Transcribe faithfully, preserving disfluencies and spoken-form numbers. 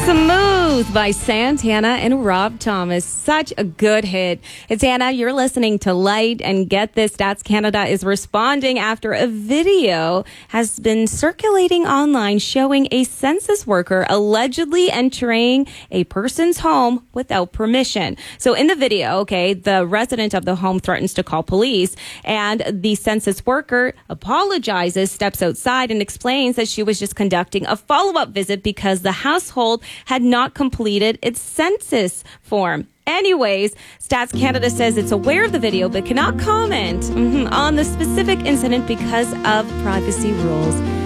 Smooth by Santana and Rob Thomas. Such a good hit. It's Anna. You're listening to Light, and get this, Stats Canada is responding after a video has been circulating online showing a census worker allegedly entering a person's home without permission. So in the video, okay, the resident of the home threatens to call police, and the census worker apologizes, steps outside, and explains that she was just conducting a follow-up visit because the household had not completed its census form. Anyways, Stats Canada says it's aware of the video but cannot comment mm-hmm, on the specific incident because of privacy rules.